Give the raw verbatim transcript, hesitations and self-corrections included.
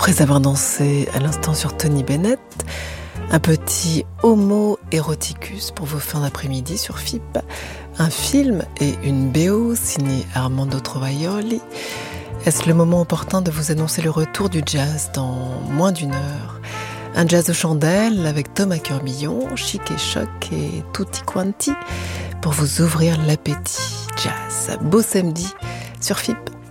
Après avoir dansé à l'instant sur Tony Bennett, un petit Homo Eroticus pour vos fins d'après-midi sur F I P, un film et une B O signée Armando Trovaioli. Est-ce le moment opportun de vous annoncer le retour du jazz dans moins d'une heure? Un jazz de chandelle avec Thomas Curbillon, Chic et Choc et Tutti Quanti pour vous ouvrir l'appétit. Jazz, beau samedi sur F I P.